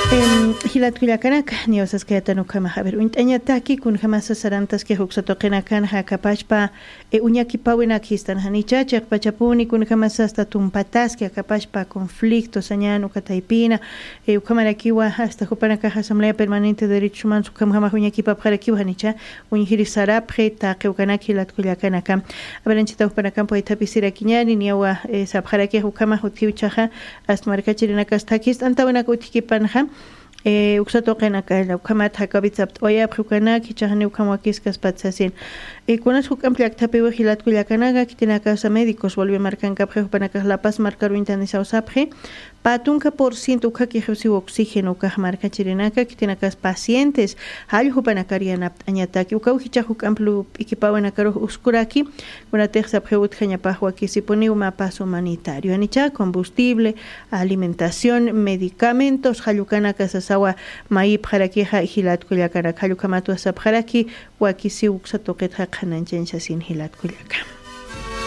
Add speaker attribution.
Speaker 1: Hilatkullakanak niosasqueatanucama haber uñañataki kun jamasa sarantas que huxatokenakan hakapashpa uñakipawinakistan hanichachak pachapuni kun jamasa hasta tumpatasque akapashpa conflicto sañano kataipina ukamarakiwa hasta hupanaka asamblea permanente de derechos humanos ukamama uñakipaparakiwa hanicha uñhirisarapje taqeukanaki hilatkullakanaka aberanchita hupanakan poetapisira kiñani niawa sabjaraki hukama hutkiuchaja hasta markachirinaka stakis antawanaka utkipanja uxatoqenaka ukamat hakabitsapt oya phukanak chahani ukamwakiskas patsasin kunas hukampliaktapi hilatkullakanaga kitinaka sa médicos volvió marcanka phupanaka La Paz marcar intanisaw sapje patunka por ciento ukaki hewsi oxígeno ukah marca chirinaka kitinakas pacientes hal hupanakariana añataki ukawhicha hukamplu ikipawanakaro uskuraki una terza preutjaña pahwaki siponi uma paso humanitario anicha combustible alimentación medicamentos halukanaka sasawa maip harakiha hilatkullakana halukamatu sapharaki wakisi uksatoqet haqananchen sin hilatkullaka